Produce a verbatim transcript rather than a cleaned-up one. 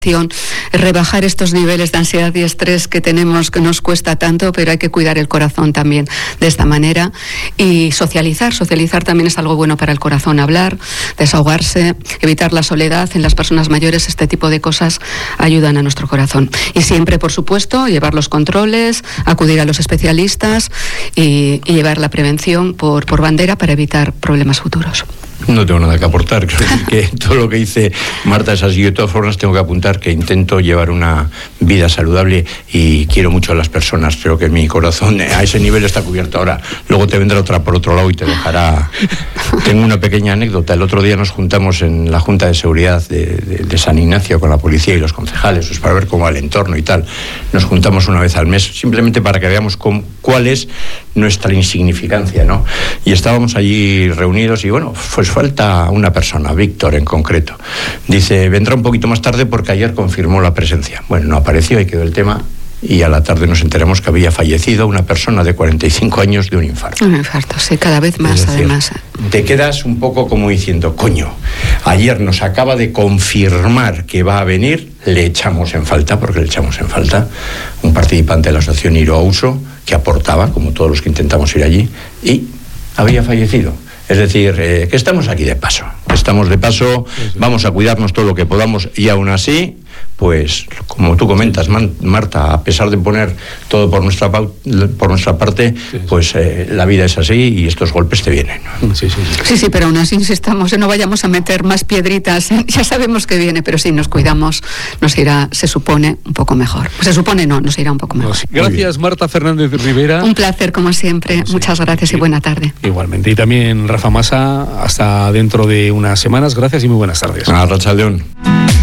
rebajar estos niveles de ansiedad y estrés que tenemos, que nos cuesta tanto, pero hay que cuidar el corazón también de esta manera. Y socializar, socializar también es algo bueno para el corazón, hablar, desahogarse, evitar la soledad en las personas mayores, este tipo de cosas ayudan a nuestro corazón. Y siempre, por supuesto, llevar los controles, acudir a los especialistas y, y llevar la prevención por, por bandera para evitar problemas futuros. No tengo nada que aportar, creo que todo lo que dice Marta es así. Yo de todas formas tengo que apuntar que intento llevar una vida saludable y quiero mucho a las personas, pero que mi corazón a ese nivel está cubierto. Ahora, luego te vendrá otra por otro lado y te dejará... Tengo una pequeña anécdota. El otro día nos juntamos en la Junta de Seguridad de, de, de San Ignacio con la policía y los concejales, pues para ver cómo va el entorno y tal. Nos juntamos una vez al mes, simplemente para que veamos cómo, cuál es nuestra insignificancia, ¿no? Y estábamos allí reunidos y bueno, pues falta una persona, Víctor en concreto. Dice, vendrá un poquito más tarde porque ayer confirmó la presencia. Bueno, no apareció, ahí quedó el tema. Y a la tarde nos enteramos que había fallecido una persona de cuarenta y cinco años de un infarto. Un infarto, sí, cada vez más, es decir, además. Te quedas un poco como diciendo, coño, ayer nos acaba de confirmar que va a venir, le echamos en falta, porque le echamos en falta, un participante de la asociación Iro Auso, que aportaba, como todos los que intentamos ir allí, y había fallecido. Es decir, eh, que estamos aquí de paso, estamos de paso, vamos a cuidarnos todo lo que podamos y aún así, pues, como tú comentas, Man, Marta, a pesar de poner todo por nuestra, por nuestra parte, pues eh, la vida es así y estos golpes te vienen, ¿no? Sí, sí, sí. Sí, sí, pero aún así insistamos, no vayamos a meter más piedritas, ya sabemos que viene, pero si nos cuidamos, nos irá, se supone, un poco mejor. Se supone no, nos irá un poco mejor. Gracias, Marta Fernández Rivera. Un placer, como siempre. Como Muchas siempre. gracias y buena tarde. Igualmente. Y también Rafa Masa, hasta dentro de unas semanas. Gracias y muy buenas tardes. Arratsaldeon.